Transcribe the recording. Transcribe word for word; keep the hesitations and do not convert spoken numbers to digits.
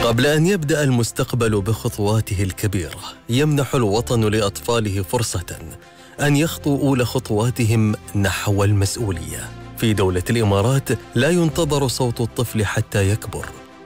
قبل أن يبدأ المستقبل بخطواته الكبيرة، يمنح الوطن لأطفاله فرصة أن يخطوا أولى خطواتهم نحو المسؤولية. في دولة الإمارات لا ينتظر صوت الطفل حتى يكبر،